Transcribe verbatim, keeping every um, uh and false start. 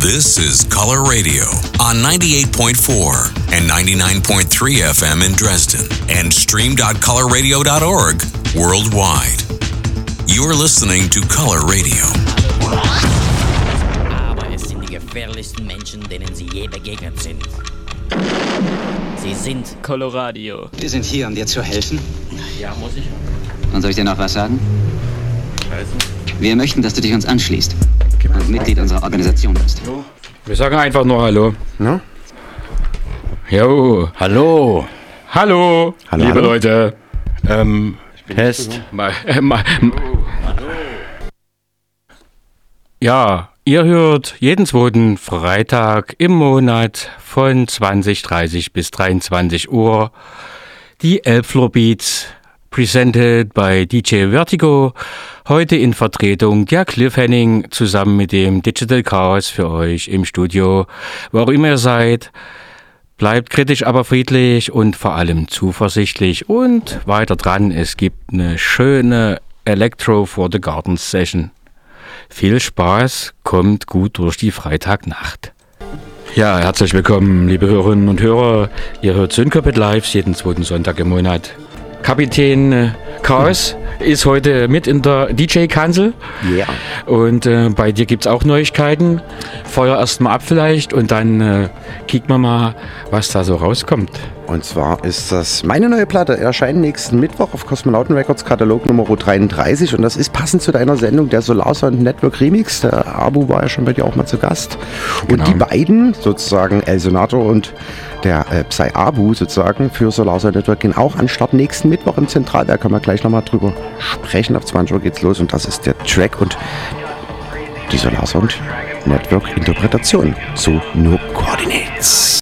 This is Color Radio on ninety-eight point four and ninety-nine point three F M in Dresden and stream dot color radio dot org worldwide. You're listening to Color Radio. Aber es sind die gefährlichsten Menschen, denen Sie je begegnet sind. Sie sind Coloradio. Wir sind hier, um dir zu helfen. Ja, muss ich. Und soll ich dir noch was sagen? Wir möchten, dass du dich uns anschließt und Mitglied unserer Organisation bist. Wir sagen einfach nur Hallo. Ne? Jo. Hallo. Hallo. Hallo, liebe hallo. Leute. Ähm, Test. mal, äh, mal, ja, ihr hört jeden zweiten Freitag im Monat von zwanzig Uhr dreißig bis dreiundzwanzig Uhr die Elbfloor Beats, presented by D J Vertigo. Heute in Vertretung der Cliff Henning zusammen mit dem Digital Chaos für euch im Studio. Wo auch immer ihr seid, bleibt kritisch, aber friedlich und vor allem zuversichtlich. Und weiter dran, es gibt eine schöne Electro for the Gardens Session. Viel Spaß, kommt gut durch die Freitagnacht. Ja, herzlich willkommen, liebe Hörerinnen und Hörer. Ihr hört Syncopet Live jeden zweiten Sonntag im Monat. Kapitän Chaos ist heute mit in der D J-Kanzel. Ja. Und äh, bei dir gibt es auch Neuigkeiten. Feuer erst mal ab vielleicht und dann äh, kicken wir mal, was da so rauskommt. Und zwar ist das meine neue Platte, erscheint nächsten Mittwoch auf Cosmonauten Records Katalog Nummer dreiunddreißig und das ist passend zu deiner Sendung, der Solar Sound Network Remix. Der Abu war ja schon bei dir auch mal zu Gast. Und Genau. die beiden, sozusagen El Sonato und der äh, Psy Abu sozusagen für Solar Sound Network gehen auch an Start nächsten Mittwoch im Zentralwerk. Können wir gleich nochmal drüber sprechen. Ab zwanzig Uhr geht's los und das ist der Track und die Solar Sound Network Interpretation. So, nur Coordinates.